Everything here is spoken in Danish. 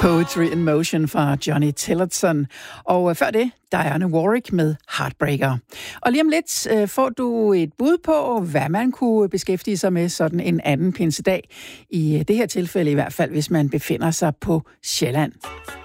Poetry in Motion fra Johnny Tillotson. Og før det, Diana Warwick med Heartbreaker. Og lige om lidt får du et bud på, hvad man kunne beskæftige sig med sådan en anden pinsedag. I det her tilfælde i hvert fald, hvis man befinder sig på Sjælland.